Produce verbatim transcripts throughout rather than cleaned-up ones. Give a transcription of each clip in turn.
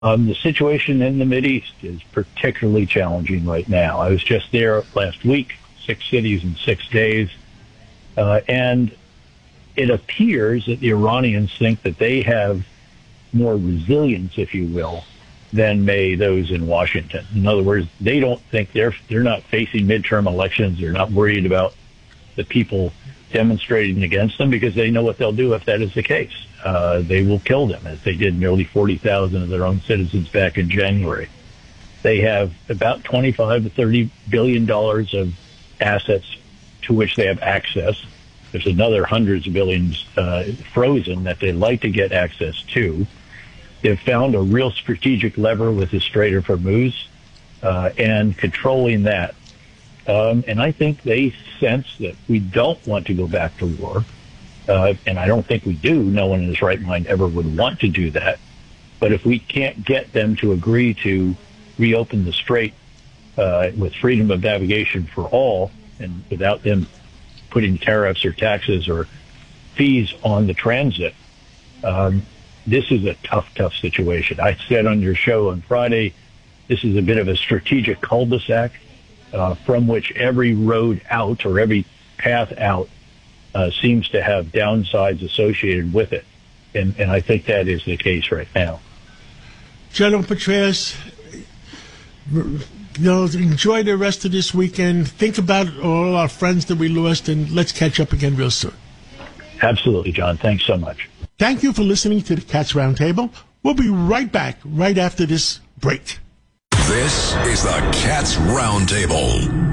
Um, the situation in the Mideast is particularly challenging right now. I was just there last week, six cities in six days, uh, and it appears that the Iranians think that they have more resilience, if you will, than may those in Washington. In other words, they don't think they're they're not facing midterm elections. They're not worried about the people demonstrating against them because they know what they'll do if that is the case. Uh, they will kill them, as they did nearly forty thousand of their own citizens back in January. They have about twenty-five to thirty billion dollars of assets to which they have access. There's another hundreds of billions uh, frozen that they'd like to get access to. They've found a real strategic lever with the Strait of Hormuz uh, and controlling that. Um, and I think they sense that we don't want to go back to war. Uh, and I don't think we do. No one in his right mind ever would want to do that. But if we can't get them to agree to reopen the strait uh, with freedom of navigation for all, and without them putting tariffs or taxes or fees on the transit, um, this is a tough, tough situation. I said on your show on Friday, this is a bit of a strategic cul-de-sac uh, from which every road out or every path out Uh, seems to have downsides associated with it. And, and I think that is the case right now. General Petraeus, you know, enjoy the rest of this weekend. Think about all our friends that we lost, and let's catch up again real soon. Absolutely, John. Thanks so much. Thank you for listening to the Cats Roundtable. We'll be right back right after this break. This is the Cats Roundtable.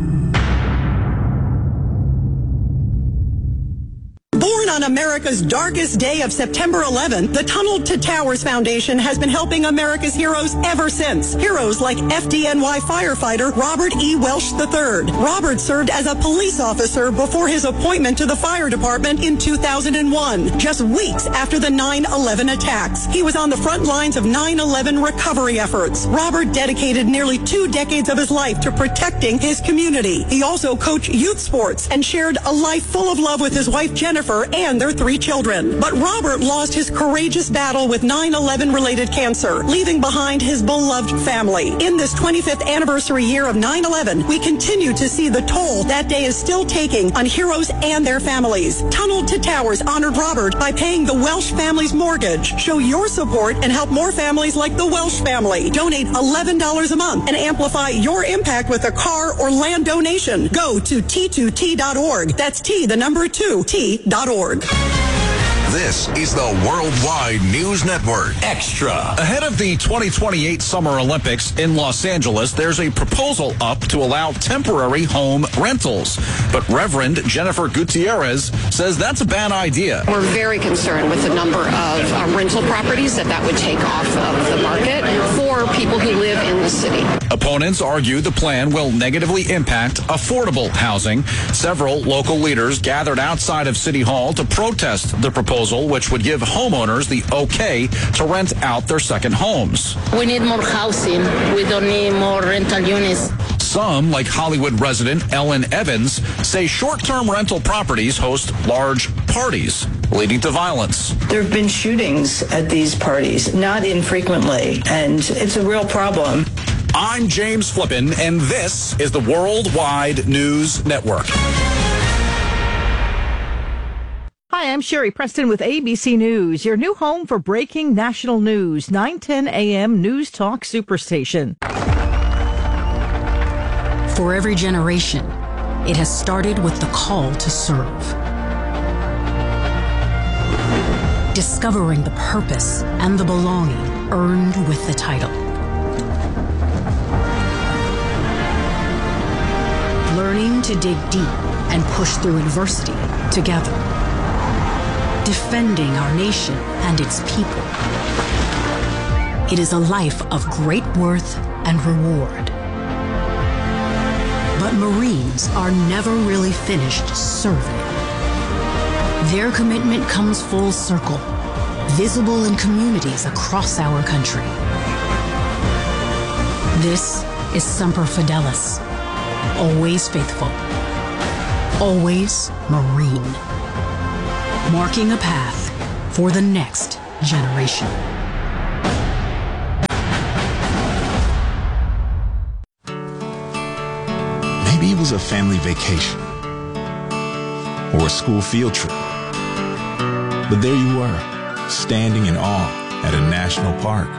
Born on America's darkest day of September eleventh, the Tunnel to Towers Foundation has been helping America's heroes ever since. Heroes like F D N Y firefighter Robert E. Welsh the third. Robert served as a police officer before his appointment to the fire department in two thousand one, just weeks after the nine eleven attacks. He was on the front lines of nine eleven recovery efforts. Robert dedicated nearly two decades of his life to protecting his community. He also coached youth sports and shared a life full of love with his wife Jennifer and their three children. But Robert lost his courageous battle with nine eleven related cancer, leaving behind his beloved family. In this twenty-fifth anniversary year of nine eleven, we continue to see the toll that day is still taking on heroes and their families. Tunnel to Towers honored Robert by paying the Welsh family's mortgage. Show your support and help more families like the Welsh family. Donate eleven dollars a month and amplify your impact with a car or land donation. Go to T two T dot org. That's T, the number two, T dot org. This is the Worldwide News Network. Extra. Ahead of the twenty twenty-eight Summer Olympics in Los Angeles, there's a proposal up to allow temporary home rentals. But Reverend Jennifer Gutierrez says that's a bad idea. We're very concerned with the number of uh, rental properties that that would take off of the market for people who live in the city. Opponents argue the plan will negatively impact affordable housing. Several local leaders gathered outside of City Hall to protest the proposal, which would give homeowners the okay to rent out their second homes. We need more housing. We don't need more rental units. Some, like Hollywood resident Ellen Evans, say short-term rental properties host large parties, leading to violence. There have been shootings at these parties, not infrequently, and it's a real problem. I'm James Flippin, and this is the Worldwide News Network. Hi, I'm Sherry Preston with A B C News, your new home for breaking national news, nine ten a.m. News Talk Superstation. For every generation, it has started with the call to serve. Discovering the purpose and the belonging earned with the title. Learning to dig deep and push through adversity together. Defending our nation and its people. It is a life of great worth and reward. But Marines are never really finished serving. Their commitment comes full circle, visible in communities across our country. This is Semper Fidelis, always faithful, always Marine. Marking a path for the next generation. Maybe it was a family vacation or a school field trip. But there you were, standing in awe at a national park.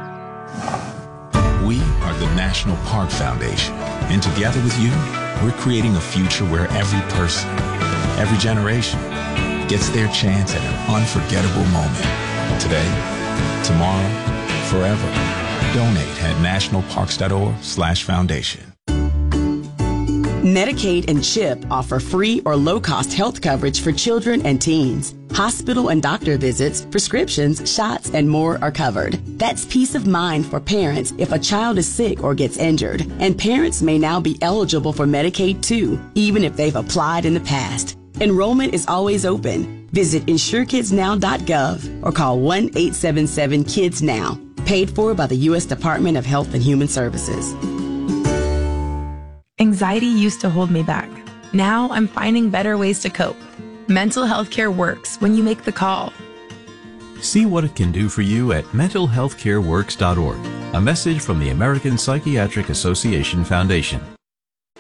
We are the National Park Foundation, and together with you, we're creating a future where every person, every generation, gets their chance at an unforgettable moment. Today, tomorrow, forever. Donate at nationalparks.org slash foundation. Medicaid and CHIP offer free or low-cost health coverage for children and teens. Hospital and doctor visits, prescriptions, shots, and more are covered. That's peace of mind for parents if a child is sick or gets injured. And parents may now be eligible for Medicaid too, even if they've applied in the past. Enrollment is always open. Visit insure kids now dot gov or call one eight seven seven kids now. Paid for by the U S Department of Health and Human Services. Anxiety used to hold me back. Now I'm finding better ways to cope. Mental health care works when you make the call. See what it can do for you at mental health care works dot org. A message from the American Psychiatric Association Foundation.